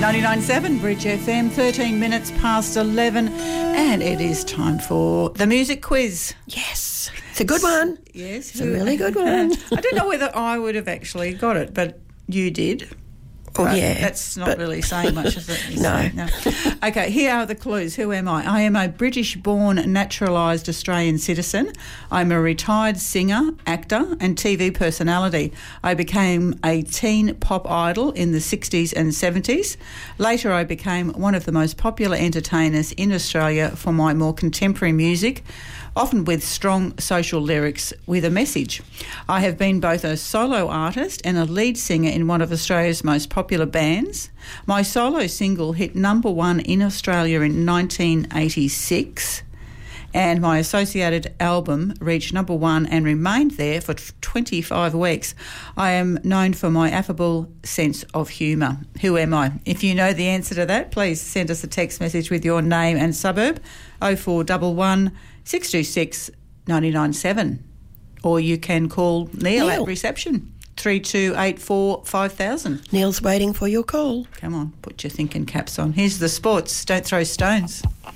99.7 Bridge FM, 13 minutes past 11, and it is time for the music quiz. Yes, it's a good one. Yes. It's a really good one. I don't know whether I would have actually got it, but you did. Oh, yeah. That's not really saying much, is it? No. Okay, here are the clues. Who am I? I am a British-born, naturalised Australian citizen. I'm a retired singer, actor and TV personality. I became a teen pop idol in the 60s and 70s. Later, I became one of the most popular entertainers in Australia for my more contemporary music, often with strong social lyrics with a message. I have been both a solo artist and a lead singer in one of Australia's most popular bands. My solo single hit number one in Australia in 1986, and my associated album reached number one and remained there for 25 weeks. I am known for my affable sense of humour. Who am I? If you know the answer to that, please send us a text message with your name and suburb, 0411 626 997, or you can call Neil at reception, 3284 5000. Neil's waiting for your call. Come on, put your thinking caps on. Here's the sports. Don't throw stones.